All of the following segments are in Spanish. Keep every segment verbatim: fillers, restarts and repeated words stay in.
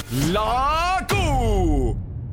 La Q.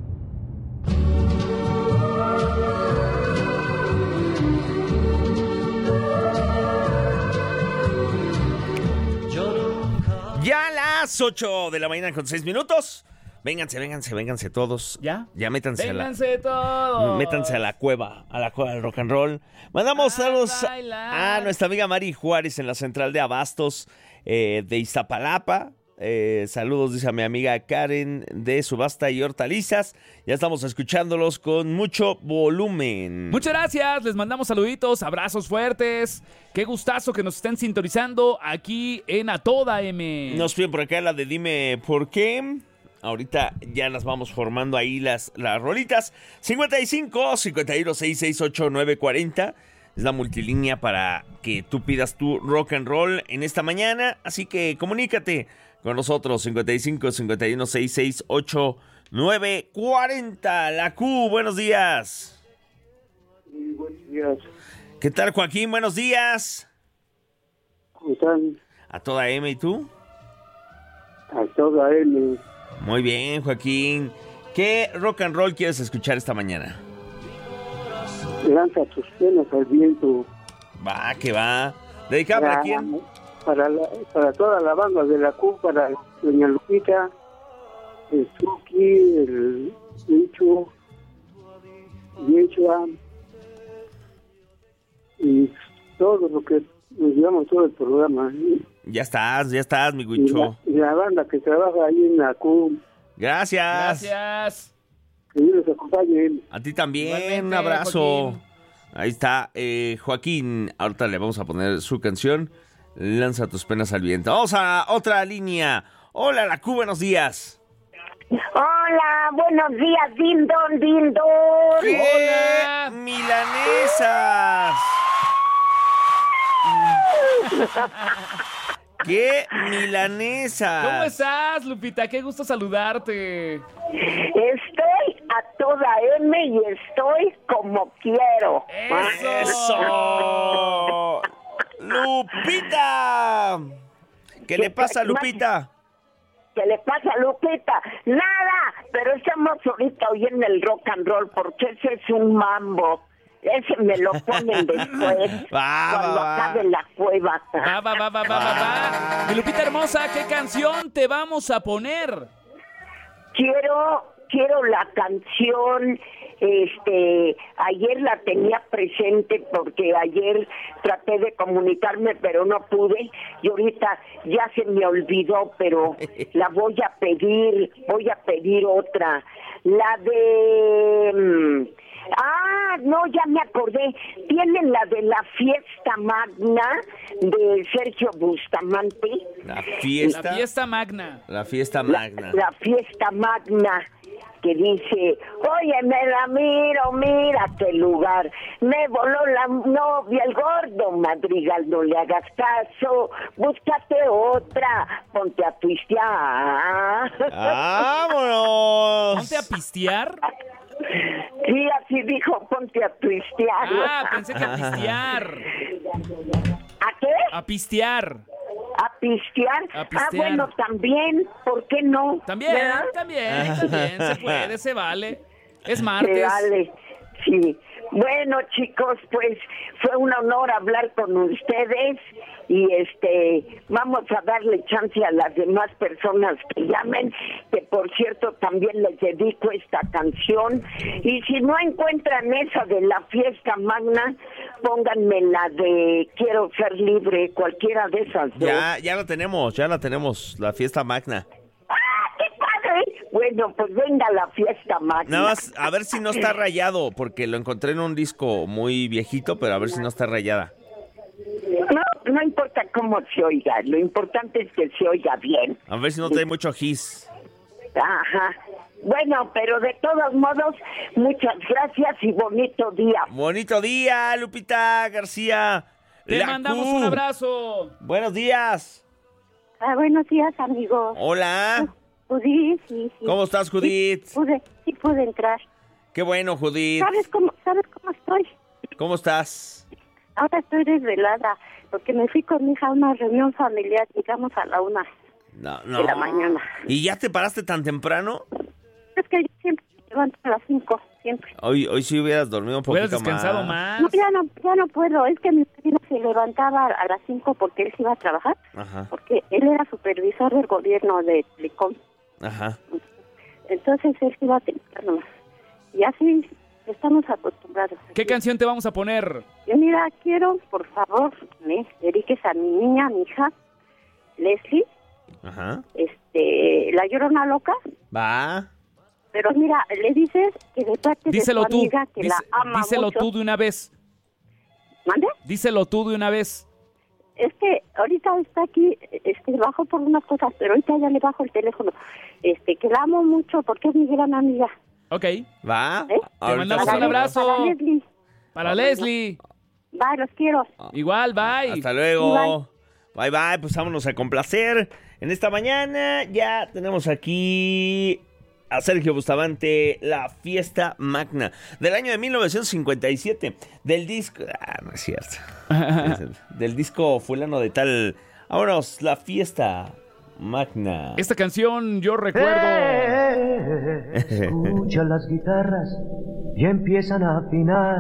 Ya a las ocho de la mañana con seis minutos. Vénganse, vénganse, vénganse todos. ¿Ya? Ya métanse Vénganse a la... todos. Métanse a la cueva, a la cueva del rock and roll. Mandamos A saludos bailar. a nuestra amiga Mari Juárez en la central de Abastos eh, de Iztapalapa. Eh, saludos, dice a mi amiga Karen de Subasta y Hortalizas. Ya estamos escuchándolos con mucho volumen. Muchas gracias, les mandamos saluditos, abrazos fuertes. Qué gustazo que nos estén sintonizando aquí en A Toda M. Nos piden por acá la de Dime Por Qué. Ahorita ya las vamos formando ahí las, las rolitas. cincuenta y cinco, cincuenta y uno, sesenta y seis, ochenta y nueve, cuarenta. Es la multilínea para que tú pidas tu rock and roll en esta mañana. Así que comunícate con nosotros. cincuenta y cinco, cincuenta y uno, sesenta y seis, ochenta y nueve, cuarenta. La Q, buenos días. Sí, buenos días. ¿Qué tal, Joaquín? Buenos días. ¿Cómo están? A Toda M, ¿y tú? A toda M. Muy bien, Joaquín. ¿Qué rock and roll quieres escuchar esta mañana? Lanza tus penas al viento. Va, que va. ¿Dedicada para quién? Para, la, para toda la banda de la Q, para Doña Lupita, el Suki, el Nicho, Yechua, y todo lo que nos llevamos todo el programa. ¿Sí? Ya estás, ya estás, mi Y Guicho. la, y la banda que trabaja ahí en la Q, Gracias. Gracias. que Dios los acompañe. A ti también, Igualmente, un abrazo. Joaquín. Ahí está, eh, Joaquín. Ahorita le vamos a poner su canción, Lanza tus penas al viento. Vamos a otra línea. Hola, la Q, buenos días. Hola, buenos días, Dindon, Dindon. ¿Qué? Hola. Milanesas. ¿Qué milanesas? ¿Cómo estás, Lupita? Qué gusto saludarte. Estoy a toda M y estoy como quiero. ¡Eso! ¡Lupita! ¿Qué le pasa a Lupita? ¿Qué le pasa a Lupita? Nada, pero estamos ahorita oyendo el rock and roll porque ese es un mambo. Ese me lo ponen después, Va, cuando va, va. acabe la cueva. Va, va, va, va, va, va, va. Mi Lupita hermosa, ¿qué canción te vamos a poner? Quiero, quiero la canción, este, ayer la tenía presente porque ayer traté de comunicarme pero no pude y ahorita ya se me olvidó, pero la voy a pedir, voy a pedir otra, la de... mm, Ah, no, ya me acordé. Tienen la de la fiesta magna de Sergio Bustamante. La fiesta. La fiesta magna. La fiesta La, magna. la fiesta magna que dice, oye, me la miro, mira qué lugar, me voló la novia, el gordo Madrigal, no le hagas caso, búscate otra, ponte a pistear. ¡Vámonos! ¿Ponte a pistear? Sí, así dijo, ponte a pistear. Ah, pensé que a pistear. ¿A qué? A pistear. ¿A pistear? A Ah, pistear. bueno, también, ¿por qué no? También, ¿verdad? también, también. Se puede, se vale. Es Se martes. vale, sí. Bueno, chicos, pues fue un honor hablar con ustedes y este vamos a darle chance a las demás personas que llamen, que por cierto también les dedico esta canción, y si no encuentran esa de la fiesta magna, pónganme la de Quiero ser libre, cualquiera de esas dos. Ya, ya la tenemos, ya la tenemos, la fiesta magna. ¡Ah, qué padre! Bueno, pues venga la fiesta magna. Nada más, a ver si no está rayado, porque lo encontré en un disco muy viejito, pero a ver si no está rayada. No, no importa cómo se oiga, lo importante es que se oiga bien. A ver si no trae mucho gis. Ajá. Bueno, pero de todos modos, muchas gracias y bonito día. Bonito día, Lupita García. Te La mandamos Q. un abrazo. Buenos días. Ah, buenos días, amigos. Hola. Judith, sí, sí. ¿Cómo estás, Judith? Sí pude, sí pude entrar. Qué bueno, Judith. ¿Sabes cómo, ¿Sabes cómo estoy? ¿Cómo estás? Ahora estoy desvelada porque me fui con mi hija a una reunión familiar, llegamos a la una. No, no. de la mañana. ¿Y ya te paraste tan temprano? Es que yo siempre me levanto a las cinco, siempre. Hoy, hoy sí hubieras dormido un poquito Hubieras descansado más. más. No, ya no, ya no puedo. Es que mi vecino se levantaba a las cinco porque él se iba a trabajar. Ajá, Porque él era supervisor del gobierno de Telecom. ajá. Entonces él se iba temprano. Y así estamos acostumbrados. ¿Qué aquí. canción te vamos a poner? Yo, mira, quiero, por favor, me dediques a mi niña, a mi hija, Leslie, Ajá. este, la Llorona Loca. Va. Pero mira, le dices que de parte Díselo de su tú. amiga que Dice- la ama díselo mucho. tú de una vez. ¿Mande? Díselo tú de una vez. Es que ahorita está aquí, este, bajó por unas cosas, pero ahorita ya le bajo el teléfono. Este, que la amo mucho porque es mi gran amiga. Ok. Va. ¿Eh? Ahorita mandamos se- un abrazo. Para Leslie. Para Leslie. Bye, los quiero. Igual, bye. Hasta luego. Bye bye, pues vámonos a complacer. En esta mañana ya tenemos aquí a Sergio Bustamante, La Fiesta Magna, del año de mil novecientos cincuenta y siete, del disco... Ah, no es cierto. Del disco fulano de tal... Vámonos, La Fiesta Magna. Esta canción yo recuerdo. Escucha las guitarras y empiezan a afinar.